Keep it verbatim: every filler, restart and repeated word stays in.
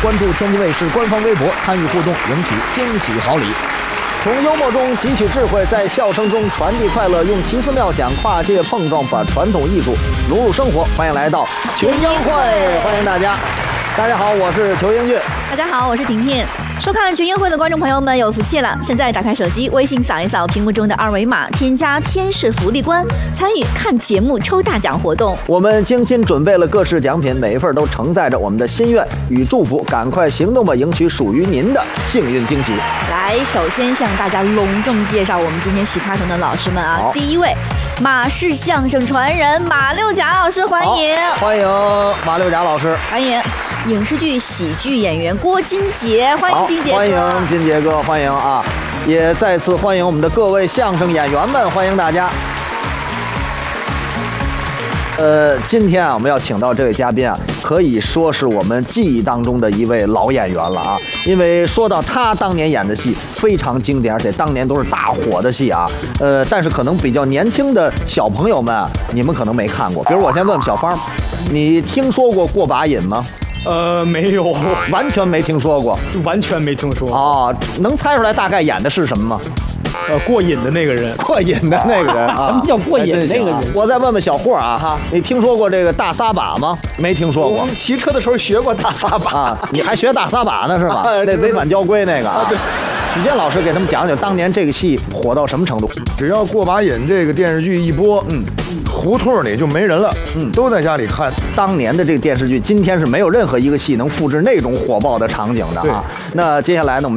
关注天津卫视官方微博，参与互动，赢取惊喜好礼。从幽默中汲取智慧，在笑声中传递快乐，用奇思妙想跨界碰撞，把传统艺术融入生活。欢迎来到群英会，欢迎大家。大家好，我是裘英俊。 大家好，我是婷婷。收看群英会的观众朋友们有福气了！现在打开手机微信，扫一扫屏幕中的二维码，添加天使福利官，参与看节目抽大奖活动。 我们精心准备了各式奖品，每一份都承载着我们的心愿与祝福。赶快行动吧，赢取属于您的幸运惊喜！ 来，首先向大家隆重介绍我们今天喜开头的老师们啊！第一位，马氏相声传人马六甲老师，欢迎！ 欢迎马六甲老师， 欢迎！影视剧喜剧演员郭金杰，欢迎金杰哥， 欢迎金杰哥，欢迎啊！也再次欢迎我们的各位相声演员们，欢迎大家。呃，今天啊，我们要请到这位嘉宾啊，可以说是我们记忆当中的一位老演员了啊。因为说到他当年演的戏非常经典，而且当年都是大火的戏啊。呃，但是可能比较年轻的小朋友们啊，你们可能没看过。比如我先问问小芳，你听说过过把瘾吗？ 呃，没有， 完全没听说过， 完全没听说。 哦，能猜出来大概演的是什么吗？ 呃，过瘾的那个人， 过瘾的那个人啊！ 什么叫过瘾的那个人？ 我再问问小霍啊哈，你听说过这个大撒把吗？没听说过。 骑车的时候学过大撒把啊，你还学大撒把呢是吧？那违反交规那个啊。对。许健老师给他们讲讲当年这个戏火到什么程度？ 只要过把瘾这个电视剧一播，嗯，胡同里就没人了，嗯，都在家里看。 当年的这个电视剧，今天是没有任何一个戏能复制那种火爆的场景的啊。那接下来呢，我们